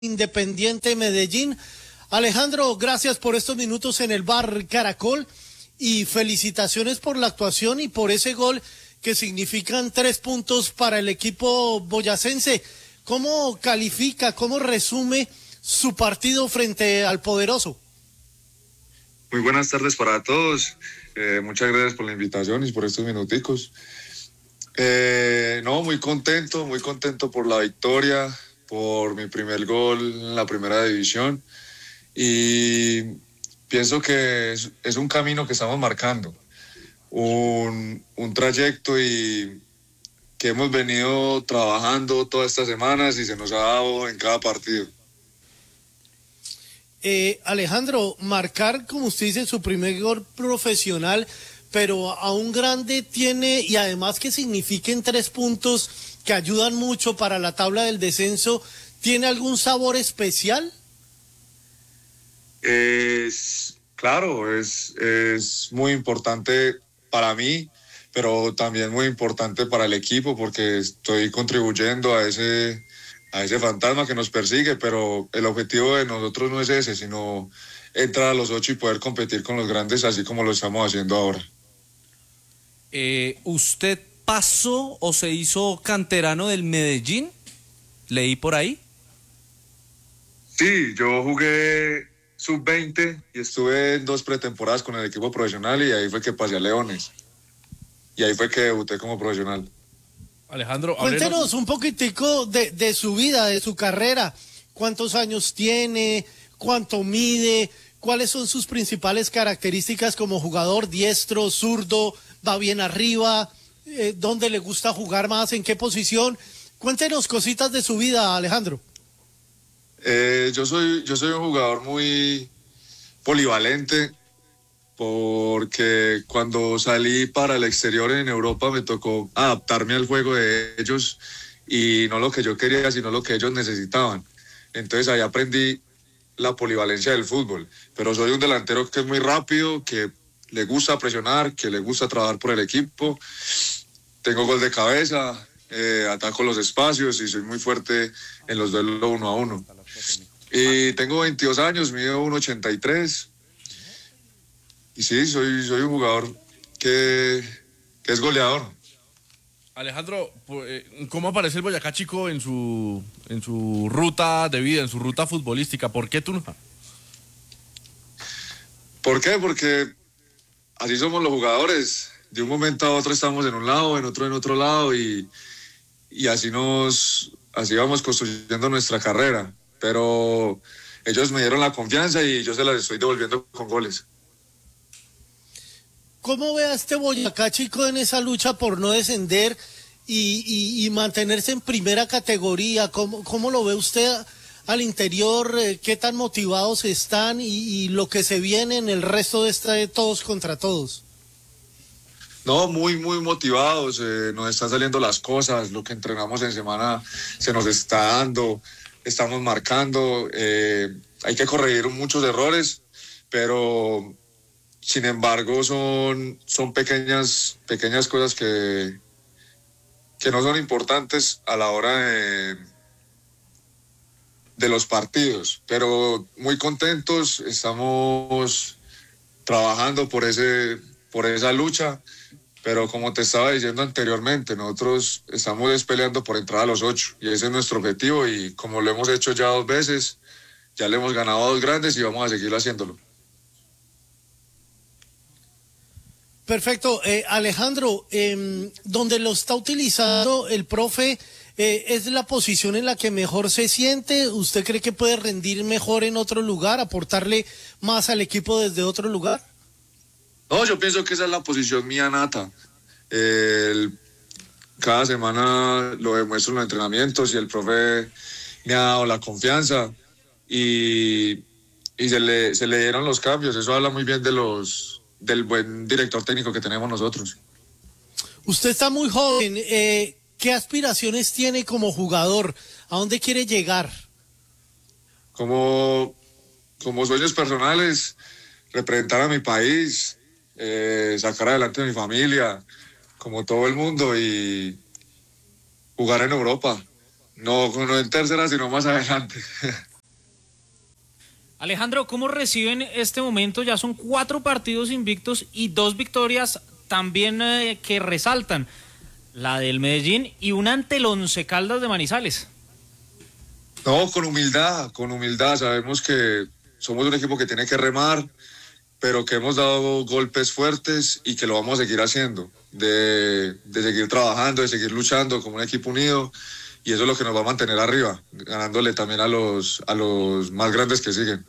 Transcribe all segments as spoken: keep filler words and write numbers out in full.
Independiente Medellín. Alejandro, gracias por estos minutos en el Bar Caracol y felicitaciones por la actuación y por ese gol que significan tres puntos para el equipo boyacense. ¿Cómo califica, cómo resume su partido frente al Poderoso? Muy buenas tardes para todos. Eh, muchas gracias por la invitación y por estos minuticos. Eh, no, muy contento, muy contento por la victoria, por mi primer gol en la primera división, y pienso que es, es un camino que estamos marcando, un, un trayecto y que hemos venido trabajando todas estas semanas y se nos ha dado en cada partido. Eh, Alejandro, marcar, como usted dice, su primer gol profesional, pero a un grande tiene, y además que signifiquen tres puntos que ayudan mucho para la tabla del descenso, ¿tiene algún sabor especial? Es, claro, es, es muy importante para mí, pero también muy importante para el equipo, porque estoy contribuyendo a ese, a ese fantasma que nos persigue, pero el objetivo de nosotros no es ese, sino entrar a los ocho y poder competir con los grandes, así como lo estamos haciendo ahora. Eh, ¿Usted pasó o se hizo canterano del Medellín? ¿Leí por ahí? Sí, yo jugué sub veinte y estuve en dos pretemporadas con el equipo profesional y ahí fue que pasé a Leones. Y ahí fue que debuté como profesional. Alejandro, cuéntenos hablemos un poquitico de, de su vida, de su carrera. ¿Cuántos años tiene? ¿Cuánto mide? ¿Cuáles son sus principales características como jugador? ¿Diestro, zurdo? ¿Va bien arriba? Eh, ¿Dónde le gusta jugar más? ¿En qué posición? Cuéntenos cositas de su vida, Alejandro. Eh, yo soy, yo soy un jugador muy polivalente, porque cuando salí para el exterior en Europa me tocó adaptarme al juego de ellos y no lo que yo quería, sino lo que ellos necesitaban. Entonces ahí aprendí la polivalencia del fútbol, pero soy un delantero que es muy rápido, que le gusta presionar, que le gusta trabajar por el equipo. Tengo gol de cabeza, eh, ataco los espacios y soy muy fuerte en los duelos uno a uno. Y tengo veintidós años, mido uno ochenta y tres. Y sí, soy, soy un jugador que, que es goleador. Alejandro, ¿cómo aparece el Boyacá Chico en su, en su ruta de vida, en su ruta futbolística? ¿Por qué Tunja? ¿Por qué? Porque así somos los jugadores. De un momento a otro estamos en un lado, en otro en otro lado, y, y así nos, así vamos construyendo nuestra carrera. Pero ellos me dieron la confianza y yo se las estoy devolviendo con goles. ¿Cómo ve a este Boyacá Chico en esa lucha por no descender y, y, y mantenerse en primera categoría? ¿Cómo, cómo lo ve usted al interior? ¿Qué tan motivados están y, y lo que se viene en el resto de esta de todos contra todos? No, muy, muy motivados. Eh, nos están saliendo las cosas. Lo que entrenamos en semana se nos está dando. Estamos marcando. Eh, hay que corregir muchos errores, pero sin embargo son, son pequeñas, pequeñas cosas que, que no son importantes a la hora de, de los partidos. Pero muy contentos. Estamos trabajando por ese, por esa lucha. Pero como te estaba diciendo anteriormente, nosotros estamos peleando por entrar a los ocho y ese es nuestro objetivo, y como lo hemos hecho ya dos veces, ya le hemos ganado a dos grandes y vamos a seguir haciéndolo. Perfecto. Eh, Alejandro, eh, donde lo está utilizando el profe, eh, ¿es la posición en la que mejor se siente? ¿Usted cree que puede rendir mejor en otro lugar, aportarle más al equipo desde otro lugar? No, yo pienso que esa es la posición mía nata. El, cada semana lo demuestro en los entrenamientos y el profe me ha dado la confianza y, y se, le, se le dieron los cambios. Eso habla muy bien de los, del buen director técnico que tenemos nosotros. Usted está muy joven. Eh, ¿Qué aspiraciones tiene como jugador? ¿A dónde quiere llegar? Como, como sueños personales, representar a mi país, Eh, sacar adelante a mi familia, como todo el mundo, y jugar en Europa. No, no en tercera, sino más adelante. Alejandro, ¿cómo reciben este momento? Ya son cuatro partidos invictos y dos victorias también eh, que resaltan. La del Medellín y una ante el Once Caldas de Manizales. No, con humildad, con humildad. Sabemos que somos un equipo que tiene que remar, pero que hemos dado golpes fuertes y que lo vamos a seguir haciendo. De, de seguir trabajando, de seguir luchando como un equipo unido. Y eso es lo que nos va a mantener arriba, ganándole también a los, a los más grandes que siguen.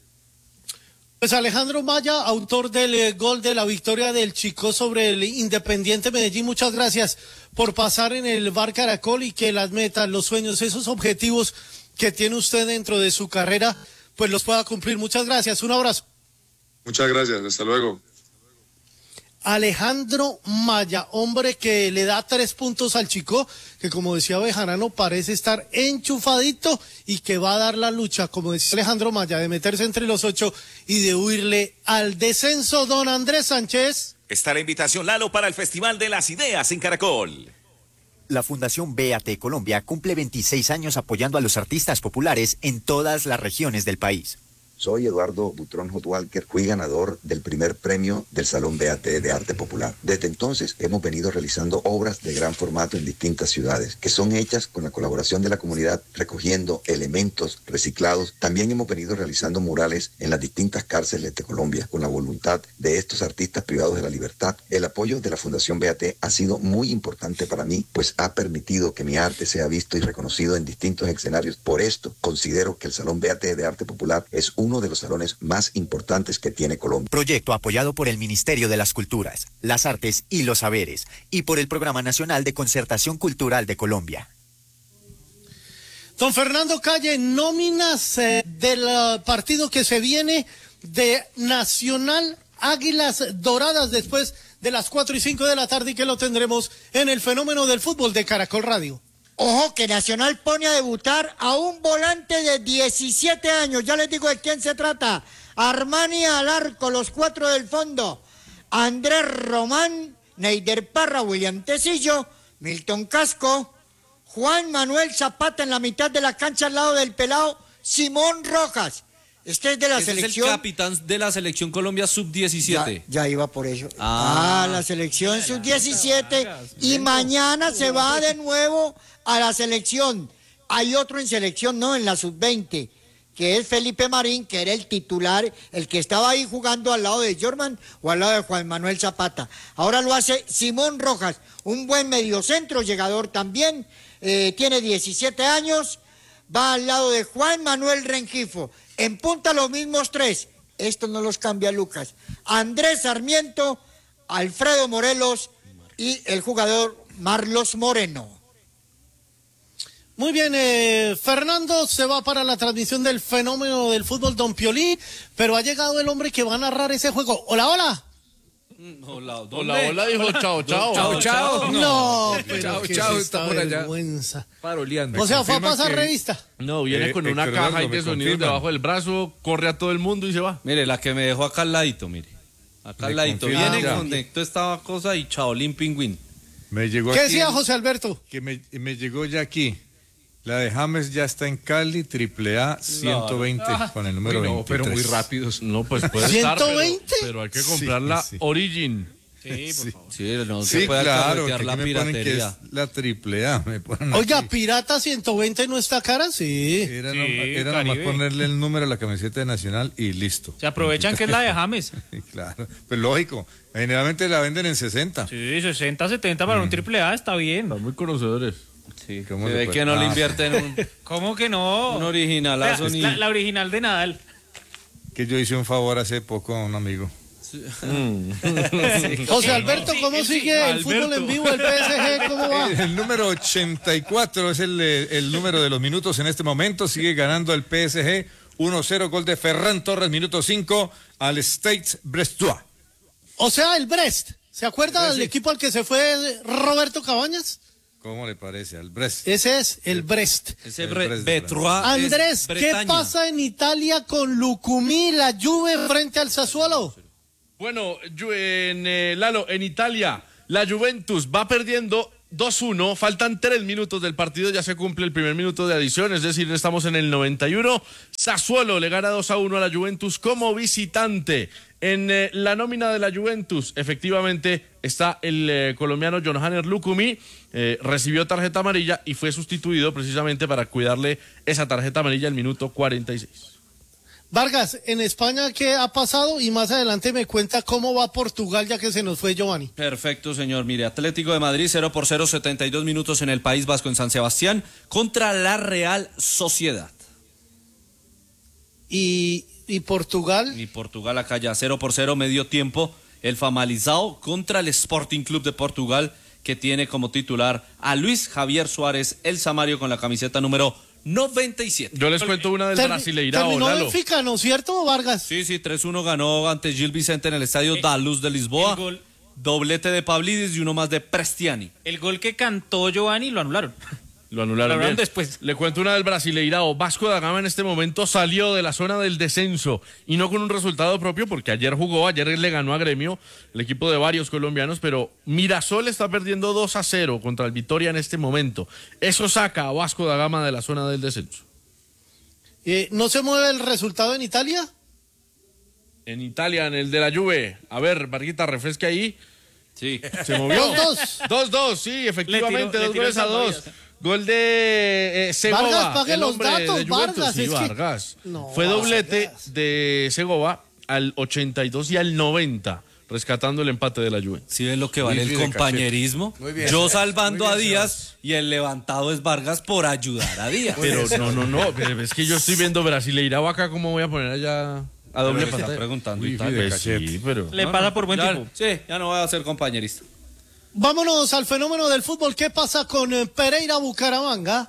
Pues Alejandro Maya, autor del eh, gol de la victoria del Chico sobre el Independiente Medellín, muchas gracias por pasar en el Bar Caracol y que las metas, los sueños, esos objetivos que tiene usted dentro de su carrera, pues los pueda cumplir. Muchas gracias, un abrazo. Muchas gracias, hasta luego. Alejandro Maya, hombre que le da tres puntos al Chico, que como decía Bejarano parece estar enchufadito y que va a dar la lucha, como decía Alejandro Maya, de meterse entre los ocho y de huirle al descenso. Don Andrés Sánchez. Está la invitación, Lalo, para el Festival de las Ideas en Caracol. La Fundación B A T Colombia cumple veintiséis años apoyando a los artistas populares en todas las regiones del país. Soy Eduardo Butrón Hotwalker, fui ganador del primer premio del Salón B A T de Arte Popular. Desde entonces hemos venido realizando obras de gran formato en distintas ciudades, que son hechas con la colaboración de la comunidad, recogiendo elementos reciclados. También hemos venido realizando murales en las distintas cárceles de Colombia, con la voluntad de estos artistas privados de la libertad. El apoyo de la Fundación B A T ha sido muy importante para mí, pues ha permitido que mi arte sea visto y reconocido en distintos escenarios. Por esto, considero que el Salón B A T de Arte Popular es un uno de los salones más importantes que tiene Colombia. Proyecto apoyado por el Ministerio de las Culturas, las Artes y los Saberes y por el Programa Nacional de Concertación Cultural de Colombia. Don Fernando Calle, nóminas eh, del partido que se viene de Nacional Águilas Doradas después de las cuatro y cinco de la tarde y que lo tendremos en el Fenómeno del Fútbol de Caracol Radio. Ojo que Nacional pone a debutar a un volante de diecisiete años. Ya les digo de quién se trata. Armani al arco, los cuatro del fondo. Andrés Román, Neider Parra, William Tecillo, Milton Casco, Juan Manuel Zapata en la mitad de la cancha al lado del pelado Simón Rojas. Este es de la Ese selección. Es el capitán de la selección Colombia sub diecisiete. Ya, ya iba por eso. Ah, ah la selección sub diecisiete. Y mañana se va de nuevo a la selección. Hay otro en selección, no, en la sub veinte, que es Felipe Marín, que era el titular, el que estaba ahí jugando al lado de Jorman o al lado de Juan Manuel Zapata. Ahora lo hace Simón Rojas, un buen mediocentro, llegador también, eh, tiene diecisiete años, va al lado de Juan Manuel Rengifo. En punta los mismos tres, estos no los cambia Lucas. Andrés Sarmiento, Alfredo Morelos y el jugador Marlos Moreno. Muy bien, eh, Fernando se va para la transmisión del Fenómeno del Fútbol, Don Piolín, pero ha llegado el hombre que va a narrar ese juego. Hola, hola. Hola, hola, hola, dijo chao, chao. Chao, chao. No, pero chao, ¿qué chao, es está esta por allá. vergüenza? Paroleando. O sea, fue a pasar que- revista. No, viene Eh, con eh, una Fernando, caja ahí me de sonidos confirman. debajo del brazo, corre a todo el mundo y se va. Mire, la que me dejó acá al ladito, mire. Acá Me al ladito. confirma Viene, ya. conectó esta cosa y chaolín pingüín. Me llegó ¿Qué aquí, decía José Alberto? que me, me llegó ya aquí. La de James ya está en Cali, triple A, ciento veinte, con el número Uy, no, veintitrés. pero muy rápidos. No, pues puede estar, ¿ciento pero, veinte? pero hay que Sí, comprar la sí. Origin. Sí, Sí. Sí, no Sí, se puede claro, que alcahuetear aquí la me ponen que piratería. es la triple A. Me ponen Oiga, aquí. Pirata ciento veinte no está cara, sí. Era, Sí, no- era nomás Caribe. ponerle el número a la camiseta de Nacional y listo. Se aprovechan que es la de James. Sí, claro, pues lógico. Generalmente la venden en sesenta. Sí, sesenta, setenta para un triple A está bien. Están muy conocedores. Sí, se ¿Cómo se ve puede? que no le Ah. invierten un, ¿Cómo que no? un originalazo Vea, ni... la, la original de Nadal. Que yo hice un favor hace poco a un amigo. José Alberto, ¿cómo Sí, sí, sigue el Alberto. fútbol en vivo, el P S G? ¿Cómo va? El número ochenta y cuatro es el, eh, el número de los minutos en este momento. Sigue ganando el P S G uno cero, gol de Ferran Torres, minuto cinco, al Stade Brestois. O sea, el Brest. ¿Se acuerda del Sí. equipo al que se fue Roberto Cabañas? ¿Cómo le parece? Al Brest. Ese es el Brest. Ese El Bre- Brest de Betrois es Andrés, ¿qué Bretaña. pasa en Italia con Lucumí, la Juve frente al Sassuolo? Bueno, yo- en, eh, Lalo, en Italia, la Juventus va perdiendo dos uno, faltan tres minutos del partido, ya se cumple el primer minuto de adición, es decir, estamos en el noventa y uno. Sassuolo le gana dos a uno a la Juventus como visitante. En eh, la nómina de la Juventus, efectivamente, está el eh, colombiano Johanner Lucumi, eh, recibió tarjeta amarilla y fue sustituido precisamente para cuidarle esa tarjeta amarilla al minuto cuarenta y seis. Vargas, en España, ¿qué ha pasado? Y más adelante me cuenta cómo va Portugal, ya que se nos fue Giovanni. Perfecto, señor. Mire, Atlético de Madrid, cero por cero, setenta y dos minutos en el País Vasco, en San Sebastián, contra la Real Sociedad. Y, y Portugal. Y Portugal acá ya, cero por cero, medio tiempo, el Famalicão contra el Sporting Club de Portugal, que tiene como titular a Luis Javier Suárez, el Samario, con la camiseta número noventa y siete. Yo les cuento una del Termi- Brasileirao, Terminó Lalo. Benfica, ¿no es cierto, Vargas? Sí, sí, tres uno ganó ante Gil Vicente en el estadio Da Luz de Lisboa. el gol- Doblete de Pavlidis y uno más de Prestiani. El gol que cantó Giovanni lo anularon. Lo anularon, Lo anularon bien. después. Le cuento una del Brasileirao. Vasco da Gama en este momento salió de la zona del descenso y no con un resultado propio, porque ayer jugó, ayer le ganó a Gremio, el equipo de varios colombianos, pero Mirasol está perdiendo dos a cero contra el Vitória en este momento. Eso saca a Vasco da Gama de la zona del descenso. Eh, ¿No se mueve el resultado en Italia? En Italia, en el de la Juve. A ver, Barguita, refresque ahí. Sí. Se movió. dos dos. dos dos, sí, efectivamente, Le tiró- le dos tiró goles el a dos. salvavidas. Gol de eh, Segovia, Vargas, pague el los hombre datos, de Juventus. Vargas, Sí, es que- Vargas. No, Fue doblete Vargas. de Segovia al ochenta y dos y al noventa, rescatando el empate de la Juve. ¿Sí ven lo que vale Luis el de compañerismo? Muy bien. Yo salvando Muy a bien, Díaz y el levantado es Vargas por ayudar a Díaz. Pero no, no, no, pero es que yo estoy viendo Brasileirao acá, ¿cómo voy a poner allá a doble Pero está pantalla? preguntando Uy, Italia. Fide Pues Cachete. sí, pero... Le No, pasa no, por buen ya- tipo. Sí, ya no voy a ser compañerista. Vámonos al fenómeno del fútbol. ¿Qué pasa con eh, Pereira Bucaramanga?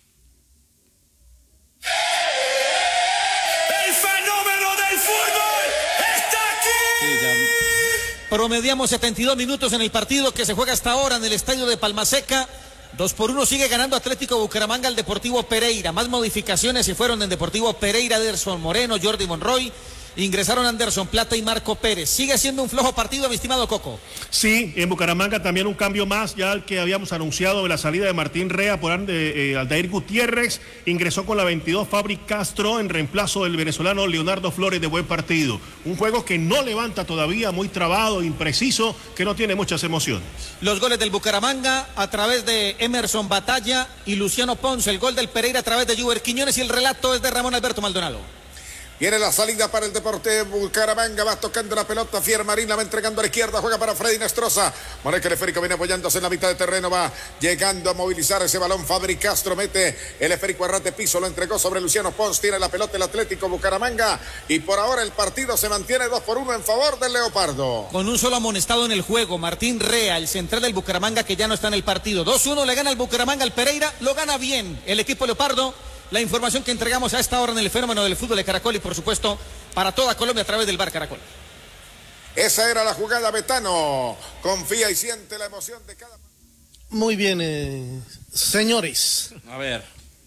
El fenómeno del fútbol está aquí. Sí, ya. Promediamos setenta y dos minutos en el partido que se juega hasta ahora en el estadio de Palmaseca. Dos por uno sigue ganando Atlético Bucaramanga al Deportivo Pereira. Más modificaciones se fueron en Deportivo Pereira, Anderson Moreno, Jordi Monroy. Ingresaron Anderson Plata y Marco Pérez. Sigue siendo un flojo partido, mi estimado Coco. Sí, en Bucaramanga también un cambio más, ya el que habíamos anunciado de la salida de Martín Rea por eh, eh, Aldair Gutiérrez. Ingresó con la veintidós Fabri Castro en reemplazo del venezolano Leonardo Flores de buen partido. Un juego que no levanta todavía, muy trabado, impreciso, que no tiene muchas emociones. Los goles del Bucaramanga a través de Emerson Batalla y Luciano Ponce. El gol del Pereira a través de Juber Quiñones y el relato es de Ramón Alberto Maldonado. Viene la salida para el Deportivo Bucaramanga, va tocando la pelota, Fier Marín la va entregando a la izquierda, juega para Freddy Nestroza, Moneca el esférico viene apoyándose en la mitad de terreno, va llegando a movilizar ese balón, Fabri Castro mete el esférico a ras de piso, lo entregó sobre Luciano Pons, tiene la pelota el Atlético Bucaramanga y por ahora el partido se mantiene dos por uno en favor del Leopardo. Con un solo amonestado en el juego, Martín Rea, el central del Bucaramanga que ya no está en el partido. dos uno le gana el Bucaramanga al Pereira, lo gana bien el equipo Leopardo. La información que entregamos a esta hora en el fenómeno del fútbol de Caracol y por supuesto para toda Colombia a través del Bar Caracol. Esa era la jugada, Betano, confía y siente la emoción de cada... Muy bien, eh, señores. A ver.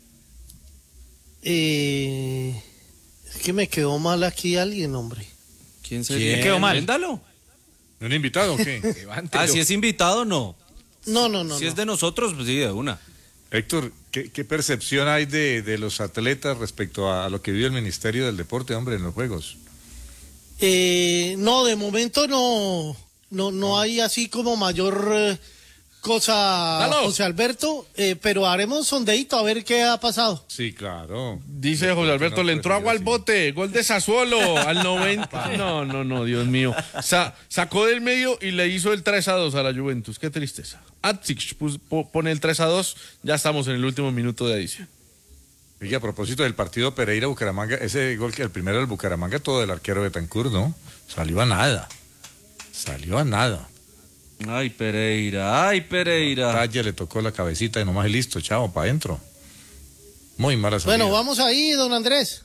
Eh, es que me quedó mal aquí alguien, hombre. ¿Quién se ¿Quién? Quedó mal. Véndalo. ¿No es invitado o qué? Ah, si es invitado, no. No, no, no. Si no. es de nosotros, pues sí, de una. Héctor, ¿qué, qué percepción hay de, de los atletas respecto a lo que vive el Ministerio del Deporte, hombre, en los Juegos? Eh, no, de momento no, no, no hay así como mayor eh, cosa, Dalo. José Alberto, eh, pero haremos sondeíto a ver qué ha pasado. Sí, claro. Dice José Alberto, le entró agua al bote, gol de Sassuolo al noventa. No, no, no, Dios mío. Sa- sacó del medio y le hizo el tres a dos a la Juventus. Qué tristeza. Atsic pone el tres a dos, ya estamos en el último minuto de adición. Y a propósito del partido Pereira-Bucaramanga, ese gol que el primero del Bucaramanga, todo del arquero Betancur, ¿no? Salió a nada. Salió a nada. Ay, Pereira, ay, Pereira. Talla le tocó la cabecita y nomás y listo, chao, para adentro. Muy mala salida. Bueno, vamos ahí, don Andrés.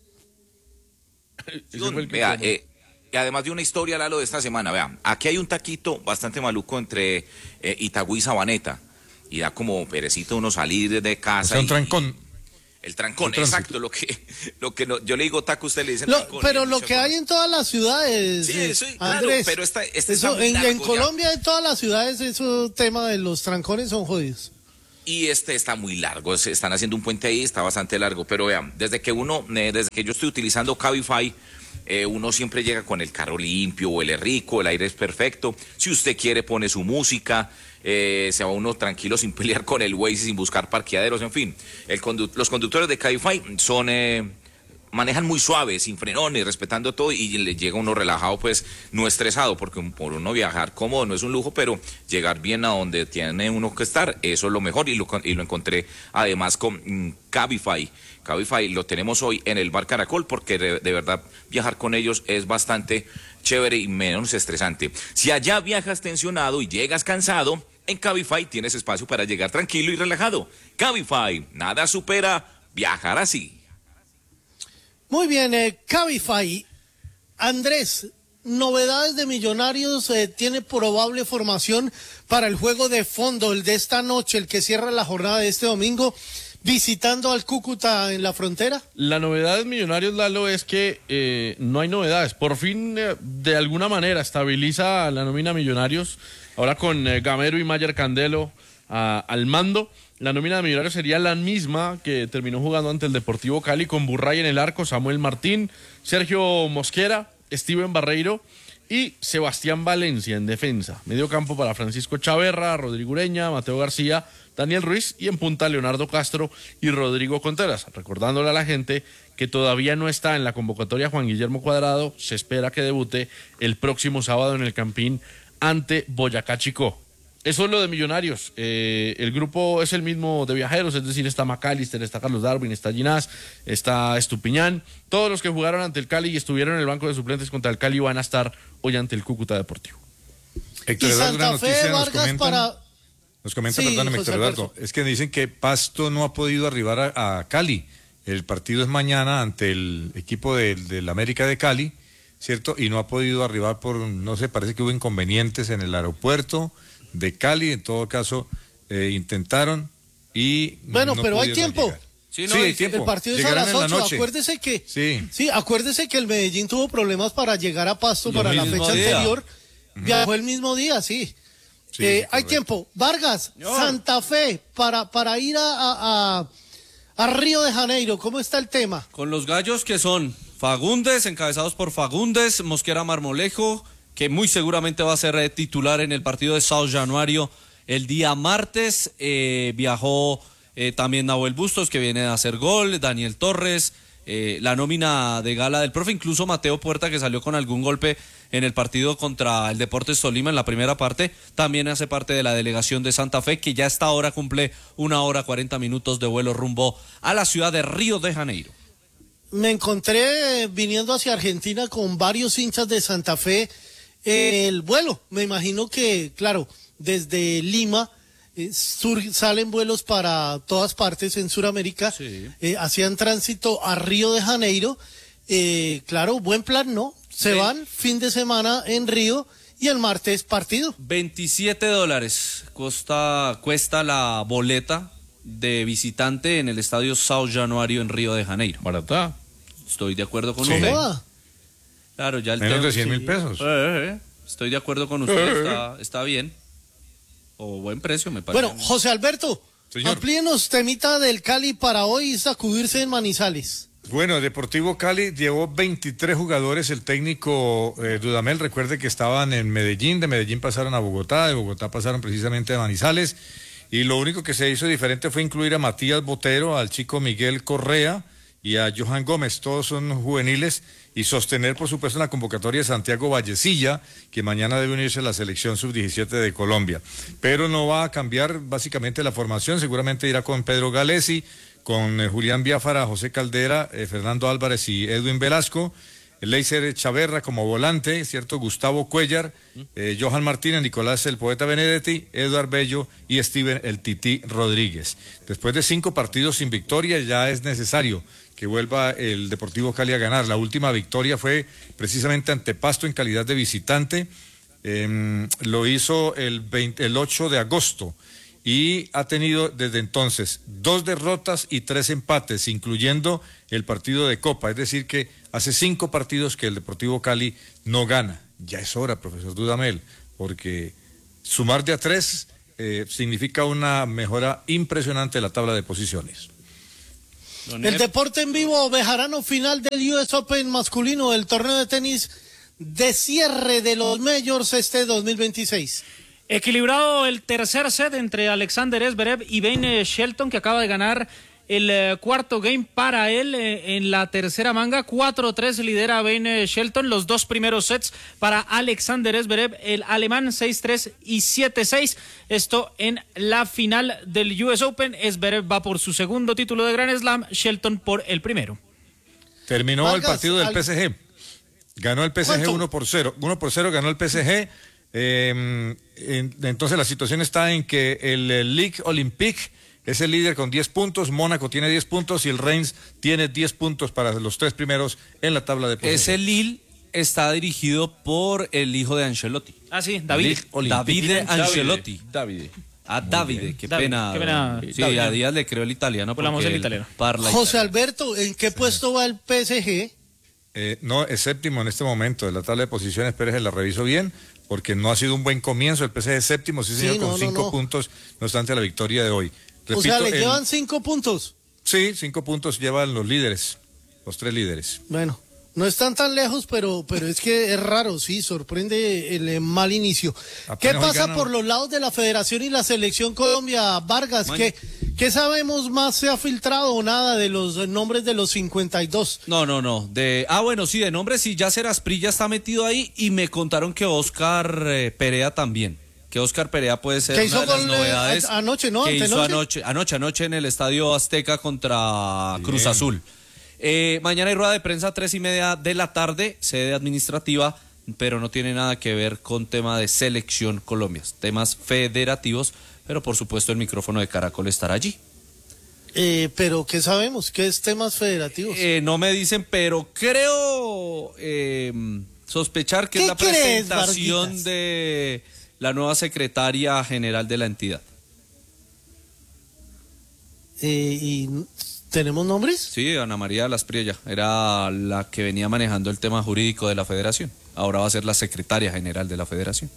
Vea, eh, y además de una historia, Lalo, de esta semana, vean, aquí hay un taquito bastante maluco entre eh, Itagüí y Sabaneta, y da como perecito uno salir de casa. O sea, un y- trancón. El trancón, El exacto, lo que, lo que no, yo le digo taco, usted le dice Lo- trancón. pero y lo se que pone- hay en todas las ciudades, Sí, eh, sí, claro, Andrés, pero esta- este eso, está muy en, en largo ya. Colombia, en todas las ciudades, eso tema de los trancones son jodidos. Y este está muy largo, se están haciendo un puente ahí, está bastante largo, pero vean, desde que uno, eh, desde que yo estoy utilizando Cabify, eh, uno siempre llega con el carro limpio, huele rico, el aire es perfecto, si usted quiere pone su música, eh, se va uno tranquilo sin pelear con el Waze, sin buscar parqueaderos, en fin, el condu- los conductores de Cabify son... Eh, manejan muy suave, sin frenones, respetando todo y le llega uno relajado, pues no estresado, porque por uno viajar cómodo no es un lujo, pero llegar bien a donde tiene uno que estar, eso es lo mejor y lo, y lo encontré además con mm, Cabify. Cabify lo tenemos hoy en el Bar Caracol porque de, de verdad viajar con ellos es bastante chévere y menos estresante. Si allá viajas tensionado y llegas cansado, en Cabify tienes espacio para llegar tranquilo y relajado. Cabify, nada supera viajar así. Muy bien, eh, Cabify. Andrés, novedades de Millonarios, eh, tiene probable formación para el juego de fondo, el de esta noche, el que cierra la jornada de este domingo, visitando al Cúcuta en la frontera. La novedad de Millonarios, Lalo, es que eh, no hay novedades. Por fin, eh, de alguna manera, estabiliza la nómina Millonarios. Ahora con eh, Gamero y Mayer Candelo a- al mando. La nómina de Millonarios sería la misma que terminó jugando ante el Deportivo Cali, con Burray en el arco, Samuel Martín, Sergio Mosquera, Steven Barreiro y Sebastián Valencia en defensa. Medio campo para Francisco Chaverra, Rodrigo Ureña, Mateo García, Daniel Ruiz y en punta Leonardo Castro y Rodrigo Contreras. Recordándole a la gente que todavía no está en la convocatoria Juan Guillermo Cuadrado, se espera que debute el próximo sábado en el Campín ante Boyacá Chicó. Eso es lo de Millonarios. Eh, el grupo es el mismo de viajeros, es decir, está McAllister, está Carlos Darwin, está Ginás, está Estupiñán. Todos los que jugaron ante el Cali y estuvieron en el banco de suplentes contra el Cali van a estar hoy ante el Cúcuta Deportivo. Héctor Y Eduardo, Santa una Fe noticia nos Vargas comentan, para... nos comenta, Sí, perdóneme, José Héctor Eduardo, Alberto. es que dicen que Pasto no ha podido arribar a, a Cali. El partido es mañana ante el equipo del, del América de Cali, ¿cierto? Y no ha podido arribar por, no sé, parece que hubo inconvenientes en el aeropuerto de Cali. En todo caso, eh, intentaron y Bueno, no pero hay pudieron tiempo. llegar. Sí, Sí, hay tiempo. El partido es a Llegarán las en la ocho. noche. Acuérdese que, Sí. sí, acuérdese que el Medellín tuvo problemas para llegar a Pasto Lo para la mismo fecha día. anterior. Viajó el mismo día, sí. Sí, Eh, hay correcto. tiempo. Vargas, Santa Fe, para, para ir a, a, a, a Río de Janeiro, ¿cómo está el tema? Con los gallos que son Fagundes, encabezados por Fagundes, Mosquera Marmolejo, que muy seguramente va a ser eh, titular en el partido de Sao Januario el día martes. Eh, viajó eh, también Nahuel Bustos, que viene a hacer gol, Daniel Torres, eh, la nómina de gala del profe, incluso Mateo Puerta, que salió con algún golpe en el partido contra el Deportes Tolima en la primera parte, también hace parte de la delegación de Santa Fe, que ya a esta hora cumple una hora cuarenta minutos de vuelo rumbo a la ciudad de Río de Janeiro. Me encontré eh, viniendo hacia Argentina con varios hinchas de Santa Fe. Eh, el vuelo, me imagino que, claro, desde Lima eh, sur- salen vuelos para todas partes en Sudamérica. Sí. Eh, hacían tránsito a Río de Janeiro. Eh, claro, buen plan, ¿no? Se Sí. van fin de semana en Río y el martes partido. veintisiete dólares cuesta, cuesta la boleta de visitante en el estadio Sao Januario en Río de Janeiro. Barata. Estoy de acuerdo con Sí. usted. Joda. Claro, ya el Menos tema- de cien mil sí. pesos. Eh, eh, eh. Estoy de acuerdo con usted, está, está bien. O buen precio, me parece. Bueno, José Alberto, Señor. amplíenos temita del Cali para hoy y sacudirse en Manizales. Bueno, Deportivo Cali llevó veintitrés jugadores, el técnico eh, Dudamel, recuerde que estaban en Medellín, de Medellín pasaron a Bogotá, de Bogotá pasaron precisamente a Manizales, y lo único que se hizo diferente fue incluir a Matías Botero, al chico Miguel Correa y a Johan Gómez, todos son juveniles, y sostener por supuesto la convocatoria de Santiago Vallecilla, que mañana debe unirse a la selección sub diecisiete de Colombia, pero no va a cambiar básicamente la formación, seguramente irá con Pedro Galesi, con eh, Julián Biafara, José Caldera, eh, Fernando Álvarez y Edwin Velasco, Leiser Chaverra como volante, ¿cierto? Gustavo Cuellar, eh, Johan Martínez, Nicolás el Poeta Benedetti, Eduard Bello y Steven el Tití Rodríguez. Después de cinco partidos sin victoria ya es necesario que vuelva el Deportivo Cali a ganar. La última victoria fue precisamente ante Pasto en calidad de visitante, eh, lo hizo el, veinte, el ocho de agosto. y ha tenido desde entonces dos derrotas y tres empates, incluyendo el partido de Copa. Es decir que hace cinco partidos que el Deportivo Cali no gana. Ya es hora, profesor Dudamel, porque sumar de a tres eh, significa una mejora impresionante de la tabla de posiciones. El deporte en vivo, Bejarano, final del U S Open masculino, el torneo de tenis de cierre de los Majors este dos mil veintiséis. Equilibrado el tercer set entre Alexander Zverev y Ben Shelton, que acaba de ganar el eh, cuarto game para él eh, en la tercera manga. cuatro tres lidera Ben Shelton. Los dos primeros sets para Alexander Zverev, el alemán, seis tres y siete seis. Esto en la final del U S Open. Zverev va por su segundo título de Grand Slam, Shelton por el primero. Terminó Vargas, el partido del al... P S G. Ganó el P S G uno por cero. uno por cero ganó el P S G. Eh, en, entonces la situación está en que el, el Ligue Olympique es el líder con diez puntos, Mónaco tiene diez puntos y el Reims tiene diez puntos para los tres primeros en la tabla de posiciones. Ese Lille está dirigido por el hijo de Ancelotti. Ah, sí, David. David Ancelotti. David. Ah, Davide, qué David, pena. qué pena. Sí, David. a Díaz le creó el italiano. Hablamos porque el él italiano. parla José italiano. Alberto, ¿en qué puesto va el P S G? Eh, no, es séptimo en este momento de la tabla de posiciones, pero se la reviso bien, porque no ha sido un buen comienzo. El P S G es séptimo, sí señor, Sí, no, con no, cinco no. puntos, no obstante la victoria de hoy. O sea, le el- llevan cinco puntos. Sí, cinco puntos llevan los líderes, los tres líderes. Bueno, no están tan lejos, pero, pero es que es raro, sí, sorprende el eh, mal inicio. ¿Qué Apenas hoy pasa ganan. por los lados de la Federación y la Selección Colombia, Vargas? ¿Qué, ¿Qué sabemos más? ¿Se ha filtrado o nada de los eh, nombres de los cincuenta y dos? No, no, no. De, ah, bueno, sí, de nombre sí, ya Serasprilla está metido ahí y me contaron que Oscar eh, Perea también. Que Oscar Perea puede ser Que una hizo de las gol, eh, novedades. a- anoche, ¿no? Que hizo Antenoche. anoche, anoche, anoche en el Estadio Azteca contra Cruz Azul. Eh, mañana hay rueda de prensa a tres y media de la tarde, sede administrativa, pero no tiene nada que ver con tema de selección Colombia, temas federativos, pero por supuesto el micrófono de Caracol estará allí. Eh, pero ¿qué sabemos? ¿Qué es temas federativos? Eh, no me dicen, pero creo eh, sospechar que ¿Qué es la crees, presentación Varguitas? de la nueva secretaria general de la entidad. Eh, ¿Y tenemos nombres? Sí, Ana María Lasprilla era la que venía manejando el tema jurídico de la federación. Ahora va a ser la secretaria general de la federación.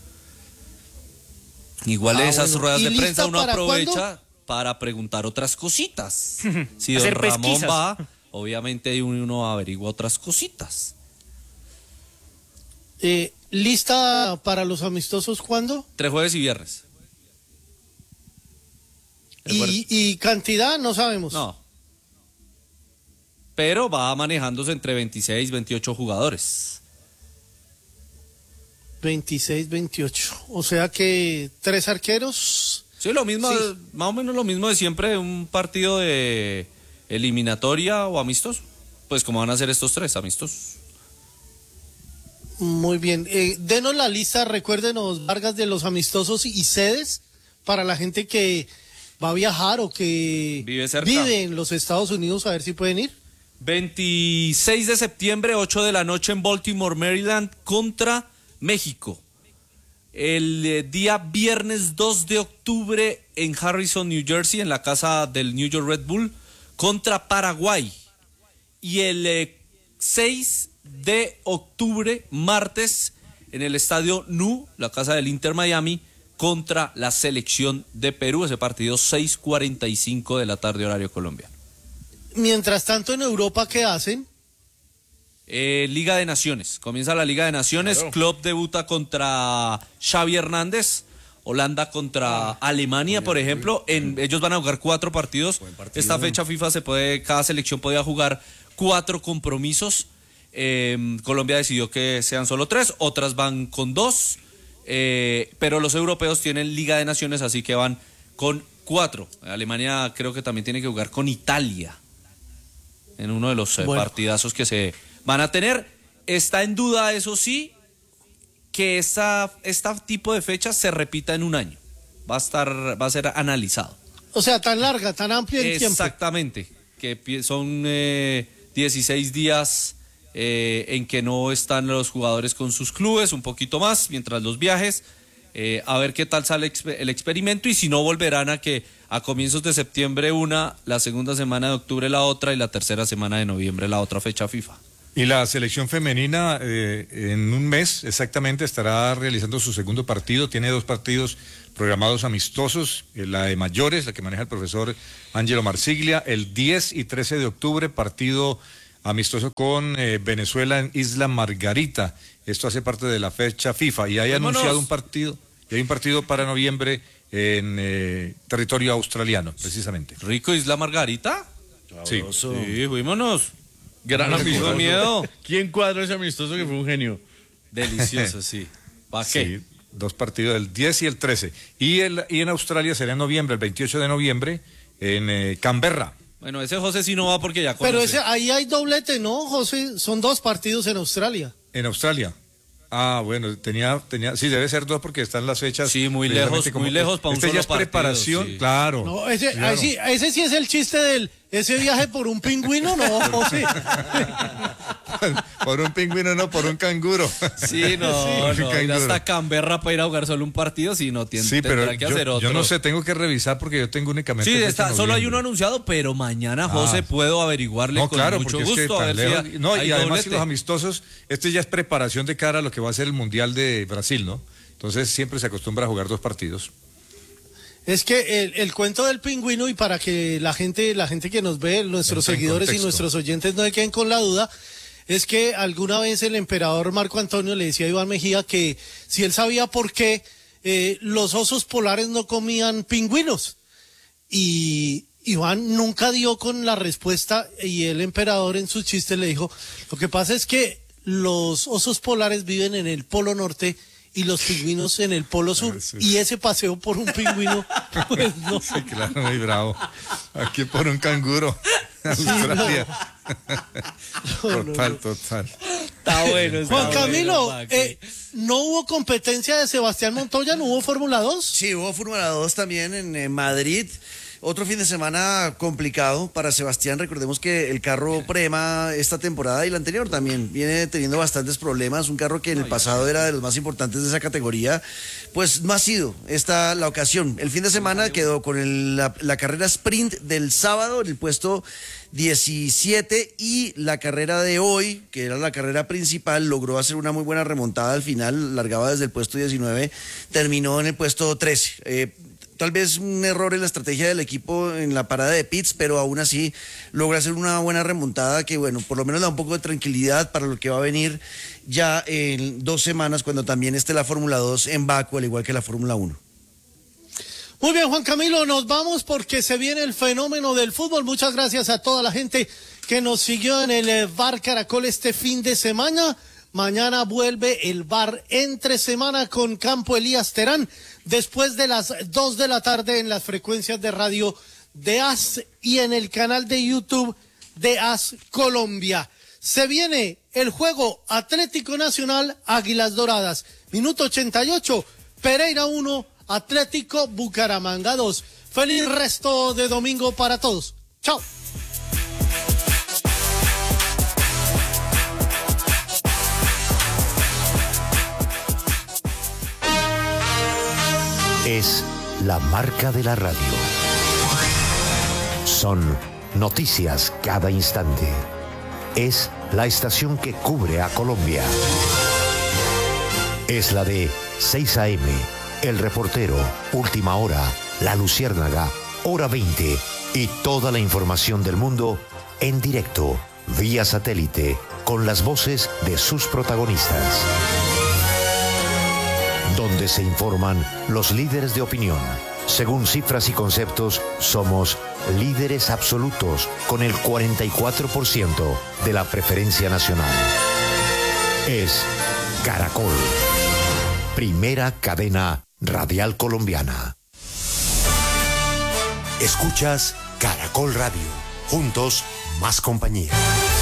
Igual Ah, esas bueno. ruedas ¿Y de lista prensa uno para aprovecha cuándo? para preguntar otras cositas. Si don Hacer Ramón pesquisas. va, obviamente uno averigua otras cositas. Eh, ¿Lista para los amistosos cuándo? Tres jueves y viernes. Y, y cantidad no sabemos. No. Pero va manejándose entre veintiséis, veintiocho jugadores. veintiséis, veintiocho. O sea que tres arqueros. Sí, lo mismo, Sí. más o menos lo mismo de siempre, un partido de eliminatoria o amistoso. Pues como van a ser estos tres amistosos. Muy bien. Eh, denos la lista, recuérdenos, Vargas, de los amistosos y sedes para la gente que va a viajar o que Vive cerca. vive en los Estados Unidos, a ver si pueden ir. veintiséis de septiembre, ocho de la noche en Baltimore, Maryland, contra México. El eh, día viernes dos de octubre en Harrison, New Jersey, en la casa del New York Red Bull, contra Paraguay. Y el eh, seis de octubre, martes, en el estadio N U, la casa del Inter Miami, contra la selección de Perú. Ese partido seis cuarenta y cinco de la tarde, horario colombiano. Mientras tanto, en Europa, ¿qué hacen? Eh, Liga de Naciones. Comienza la Liga de Naciones. Claro. Klopp debuta contra Xavi Hernández. Holanda contra Alemania, por ejemplo. En, ellos van a jugar cuatro partidos. Esta fecha FIFA se puede, cada selección podía jugar cuatro compromisos. Eh, Colombia decidió que sean solo tres, otras van con dos. Eh, pero los europeos tienen Liga de Naciones, así que van con cuatro. Alemania creo que también tiene que jugar con Italia en uno de los eh, Bueno. partidazos que se van a tener. Está en duda, eso sí, que esta, este tipo de fechas se repita en un año. Va a estar, va a ser analizado. O sea, tan larga, tan amplia el tiempo. Exactamente, que pi- son eh, dieciséis días eh, en que no están los jugadores con sus clubes, un poquito más, mientras los viajes, Eh, a ver qué tal sale exp- el experimento y si no volverán a que a comienzos de septiembre una, la segunda semana de octubre la otra y la tercera semana de noviembre la otra fecha FIFA. Y la selección femenina eh, en un mes exactamente estará realizando su segundo partido. Tiene dos partidos programados amistosos. Eh, la de mayores, la que maneja el profesor Ángelo Marsiglia, el diez y trece de octubre, partido amistoso con eh, Venezuela en Isla Margarita. Esto hace parte de la fecha FIFA. Y hay Vámonos. anunciado un partido, y hay un partido para noviembre en eh, territorio australiano, precisamente. ¿Rico Isla Margarita? Sí. Sí, fuímonos. Gran amistoso. amistoso. Miedo. ¿Quién cuadró ese amistoso que fue un genio? Delicioso, sí. ¿Para qué? Sí, dos partidos, el diez y el trece. Y, el, y en Australia será en noviembre, el veintiocho de noviembre, en eh, Canberra. Bueno, ese José sí no va porque ya conoce. Pero ese, ahí hay doblete, ¿no, José? Son dos partidos en Australia. En Australia. Ah, bueno, tenía, tenía, sí, debe ser dos porque están las fechas. Sí, muy precisamente lejos, muy lejos para un Este solo ya es partido, preparación, sí. claro. No, ese, claro. ahí sí, ese sí es el chiste del ese viaje por un pingüino, ¿no, José? Por un pingüino, no, por un canguro. Sí, no, Por un no, ir canguro. hasta Canberra para ir a jugar solo un partido, sí, no tiene, Sí, pero tendrán que hacer yo, otro. yo no sé, tengo que revisar porque yo tengo únicamente. Sí, fecha está, en solo hay uno noviembre. anunciado, pero mañana, José, Ah. puedo averiguarle No, con claro, mucho porque gusto. es que a tan ver si lejos- hay- no, hay y además doblete. que los amistosos, este ya es preparación de cara a lo que va a ser el Mundial de Brasil, ¿no? Entonces siempre se acostumbra a jugar dos partidos. Es que el, el cuento del pingüino, y para que la gente, la gente que nos ve, nuestros Entra en seguidores y contexto. nuestros oyentes no se queden con la duda, es que alguna vez el emperador Marco Antonio le decía a Iván Mejía que si él sabía por qué eh, los osos polares no comían pingüinos. Y Iván nunca dio con la respuesta, y el emperador en sus chistes le dijo, lo que pasa es que los osos polares viven en el polo norte y los pingüinos en el polo sur, y ese paseo por un pingüino, pues no. Sí, claro, muy bravo. Aquí por un canguro. Australia. No, no, Total, no. total. Está bueno. está Juan bueno, Camilo, ¿para qué? eh, ¿no hubo competencia de Sebastián Montoya? ¿No hubo Fórmula dos? Sí, hubo Fórmula dos también en eh, Madrid. Otro fin de semana complicado para Sebastián. Recordemos que el carro Prema esta temporada y la anterior también viene teniendo bastantes problemas. Un carro que en el pasado era de los más importantes de esa categoría. Pues no ha sido esta la ocasión. El fin de semana quedó con el- la, la carrera sprint del sábado en el puesto diecisiete, y la carrera de hoy, que era la carrera principal, logró hacer una muy buena remontada al final. Largaba desde el puesto diecinueve, terminó en el puesto trece. Eh, Tal vez un error en la estrategia del equipo en la parada de pits, pero aún así logra hacer una buena remontada que, bueno, por lo menos da un poco de tranquilidad para lo que va a venir ya en dos semanas, cuando también esté la Fórmula dos en Baku, al igual que la Fórmula uno. Muy bien, Juan Camilo, nos vamos porque se viene el fenómeno del fútbol. Muchas gracias a toda la gente que nos siguió en el eh, Bar Caracol este fin de semana. Mañana vuelve el bar entre semana con Campo Elías Terán, después de las dos de la tarde en las frecuencias de radio de A S y en el canal de YouTube de A S Colombia. Se viene el juego Atlético Nacional Águilas Doradas. Minuto ochenta y ocho, Pereira uno, Atlético Bucaramanga dos. Feliz resto de domingo para todos. Chao. Es la marca de la radio. Son noticias cada instante. Es la estación que cubre a Colombia. Es la de seis a eme, El Reportero, Última Hora, La Luciérnaga, Hora veinte y toda la información del mundo en directo, vía satélite, con las voces de sus protagonistas. Donde se informan los líderes de opinión. Según cifras y conceptos, somos líderes absolutos con el cuarenta y cuatro por ciento de la preferencia nacional. Es Caracol, primera cadena radial colombiana. Escuchas Caracol Radio. Juntos, más compañía.